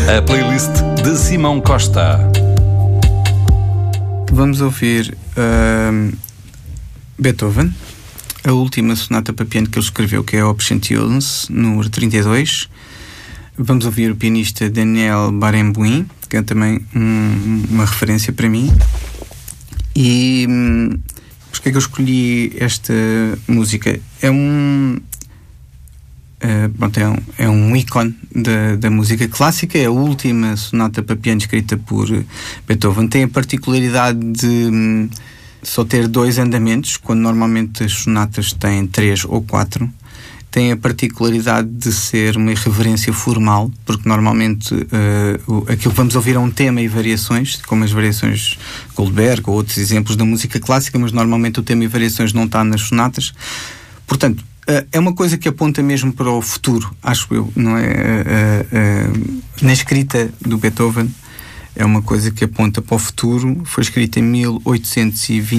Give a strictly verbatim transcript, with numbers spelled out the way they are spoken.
A playlist de Simão Costa. Vamos ouvir uh, Beethoven, a última sonata para piano que ele escreveu, que é a Opus cento e onze, número trinta e dois. Vamos ouvir o pianista Daniel Barenboim, que é também um, uma referência para mim. E hum, porque é que eu escolhi esta música? É um, uh, pronto, é um, é um ícone da, da música clássica. É a última sonata para piano escrita por Beethoven. Tem a particularidade de hum, só ter dois andamentos, quando normalmente as sonatas têm três ou quatro. Tem a particularidade de ser uma irreverência formal, porque normalmente uh, aquilo que vamos ouvir é um tema e variações, como as variações Goldberg ou outros exemplos da música clássica, mas normalmente o tema e variações não está nas sonatas. Portanto, uh, é uma coisa que aponta mesmo para o futuro, acho eu, não é? Uh, uh, uh, na escrita do Beethoven é uma coisa que aponta para o futuro. Foi escrita em mil oitocentos e vinte